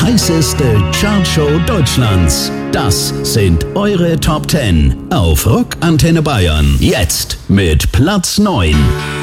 heißeste Chartshow Deutschlands. Das sind eure Top 10 auf Rock Antenne Bayern. Jetzt mit Platz 9.